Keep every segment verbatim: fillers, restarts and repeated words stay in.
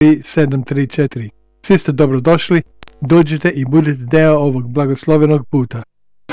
tri sedam tri četiri. Svi ste dobrodošli, dođite i budite deo ovog blagoslovenog puta.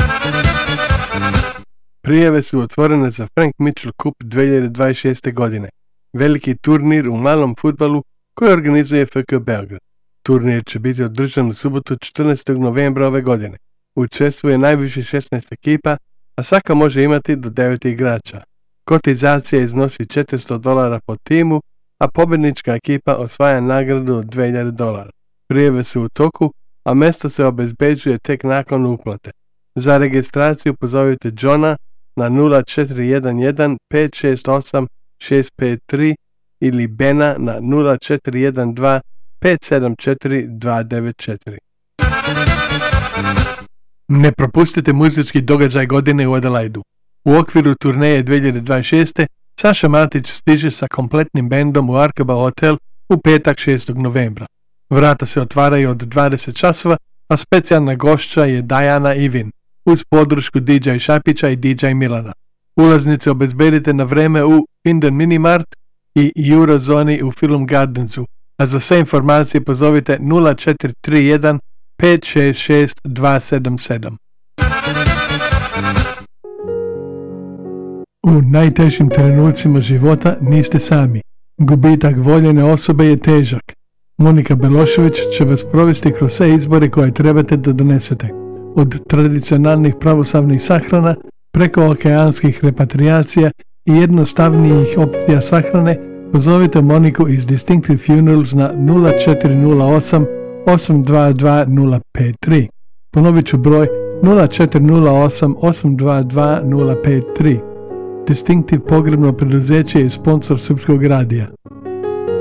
Prijave su otvorene za Frank Mitchell Cup dvije hiljade dvadeset šeste. godine, veliki turnir u malom fudbalu koji organizuje F K Beograd. Turnir će biti održan u subotu četrnaestog novembra ove godine. Učestvuje najviše šesnaest ekipa, a svaka može imati do devet igrača. Kotizacija iznosi četiristo dolara po timu, a pobjednička ekipa osvaja nagradu od dvije hiljade dolara. Prijave su u toku, a mjesto se obezbeđuje tek nakon uplate. Za registraciju pozovite Johna na nula četiri jedan jedan pet šest osam šest pet tri ili Bena na nula četiri jedan dva pet sedam četiri dva devet četiri. Ne propustite muzički događaj godine u Adelaidu. U okviru turneje dvije hiljade dvadeset šeste. Saša Matić stiže sa kompletnim bendom u Arkaba Hotel u petak šestog novembra. Vrata se otvaraju od dvadeset časova, a specijalna gošća je Dajana Ivin, uz podršku D J Šapića i D J Milana. Ulaznice obezbedite na vreme u Finden Minimart i Eurozoni u Film Gardensu, a za sve informacije pozovite nula četiri tri jedan pet šest šest dva sedam sedam. U najtežim trenucima života niste sami. Gubitak voljene osobe je težak. Monika Belošević će vas provesti kroz sve izbore koje trebate da donesete. Od tradicionalnih pravoslavnih sahrana, preko okeanskih repatriacija i jednostavnijih opcija sahrane, pozovite Moniku iz Distinctive Funerals na nula četiri nula osam osam dva dva nula pet tri. Ponovit ću broj nula četiri nula osam osam dva dva nula pet tri. Distinctive pogrebno preduzeće je sponsor Srpskog radija.